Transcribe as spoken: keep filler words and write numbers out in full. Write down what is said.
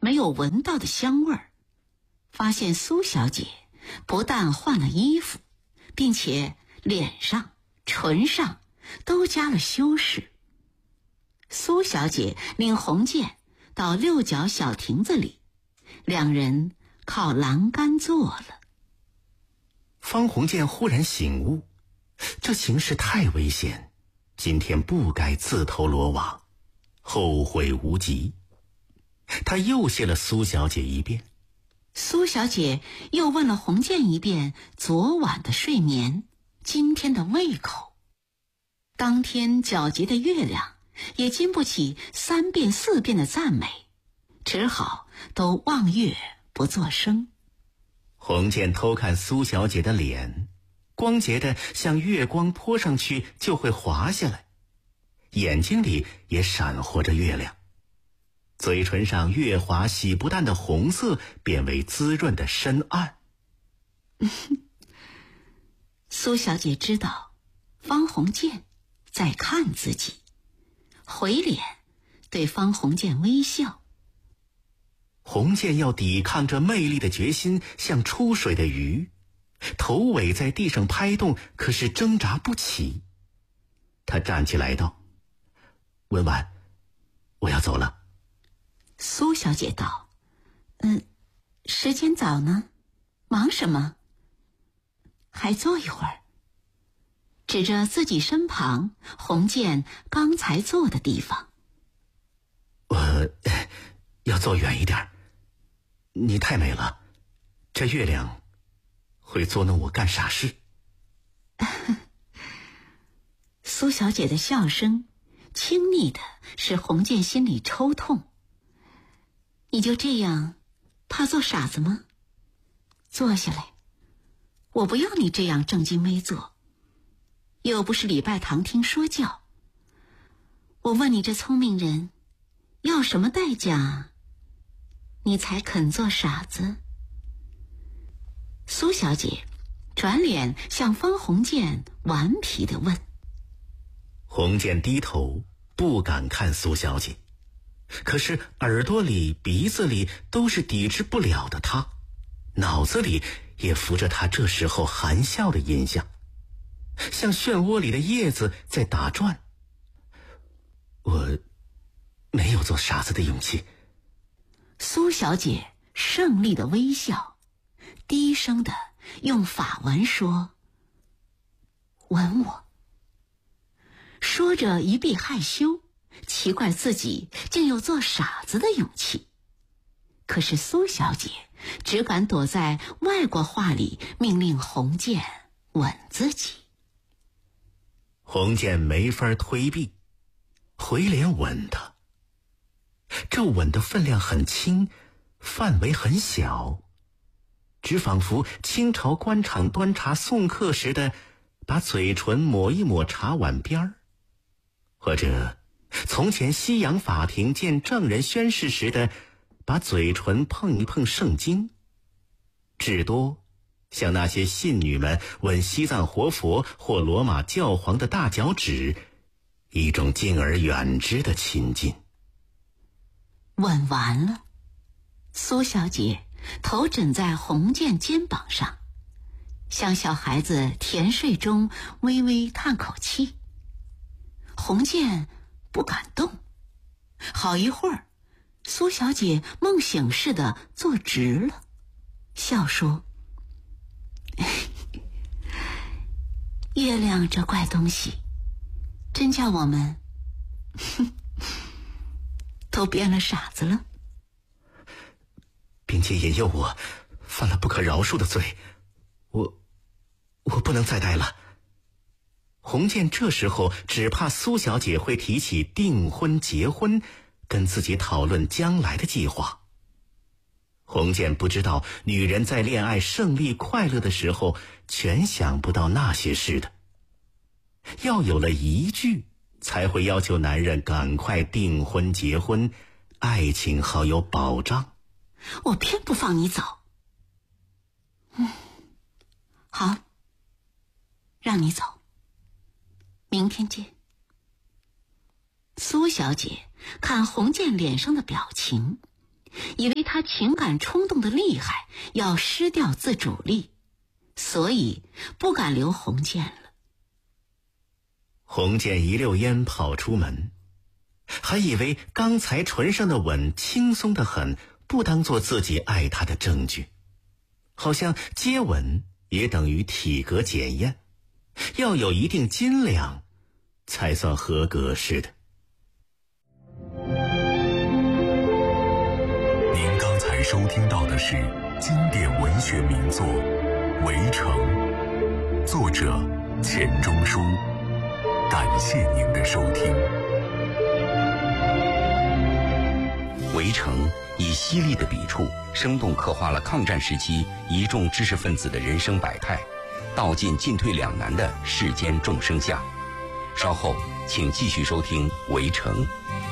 没有闻到的香味儿，发现苏小姐不但换了衣服，并且脸上、唇上都加了修饰。苏小姐领红剑到六角小亭子里，两人靠栏杆坐了。 方鸿渐忽然醒悟，这形势太危险，今天不该自投罗网，后悔无及。他又谢了苏小姐一遍， 苏小姐又问了鸿渐一遍昨晚的睡眠，今天的胃口。当天皎洁的月亮也经不起三遍四遍的赞美，只好都望月不作声。 鸿渐偷看苏小姐的脸，光洁的像月光泼上去就会滑下来，眼睛里也闪活着月亮，嘴唇上越滑洗不淡的红色变为滋润的深暗。 苏小姐知道方鸿渐在看自己，回脸对方鸿渐微笑。 鸿渐要抵抗这魅力的决心像出水的鱼，头尾在地上拍动，可是挣扎不起。他站起来道：文婉，我要走了。 苏小姐道：嗯，时间早呢，忙什么？还坐一会儿。指着自己身旁鸿渐刚才坐的地方。 我要坐远一点，你太美了，这月亮会捉弄我干傻事。 苏小姐的笑声轻昵的使鸿渐心里抽痛。你就这样怕做傻子吗？坐下来，我不要你这样正襟危坐，又不是礼拜堂听说教。我问你这聪明人，要什么代价你才肯做傻子？苏小姐转脸向方鸿渐顽皮地问。 鸿渐低头不敢看苏小姐，可是耳朵里鼻子里都是抵制不了的他，脑子里也浮着他这时候含笑的印象，像漩涡里的叶子在打转。我没有做傻子的勇气。 苏小姐胜利的微笑，低声的用法文说：吻我。说着一避害羞，奇怪自己竟有做傻子的勇气。可是苏小姐只敢躲在外国话里命令鸿渐吻自己。 鸿渐没法推避，回脸吻他。这吻的分量很轻，范围很小，只仿佛清朝官场端茶送客时的把嘴唇抹一抹茶碗边儿，或者从前西洋法庭见证人宣誓时的把嘴唇碰一碰圣经，至多像那些信女们吻西藏活佛或罗马教皇的大脚趾，一种敬而远之的亲近。 吻完了，苏小姐头枕在鸿渐肩膀上，像小孩子甜睡中微微叹口气。鸿渐不敢动，好一会儿，苏小姐梦醒似的坐直了，笑说：月亮这怪东西，真叫我们都变了傻子了， 并且引诱我犯了不可饶恕的罪，我我不能再待了。鸿渐这时候只怕苏小姐会提起订婚结婚，跟自己讨论将来的计划。鸿渐不知道女人在恋爱胜利快乐的时候全想不到那些事的，要有了一句才会要求男人赶快订婚结婚，爱情好有保障。 我偏不放你走。嗯，好，让你走，明天见。苏小姐看鸿渐脸上的表情， 以为他情感冲动的厉害，要失掉自主力，所以不敢留鸿渐了。 鸿渐一溜烟跑出门，还以为刚才唇上的吻轻松得很，不当做自己爱他的证据，好像接吻也等于体格检验，要有一定斤两才算合格似的。 您刚才收听到的是经典文学名作《围城》，作者钱钟书。感谢您的收听。 《围城》以犀利的笔触，生动刻画了抗战时期一众知识分子的人生百态，道尽进退两难的世间众生相。稍后请继续收听《围城》。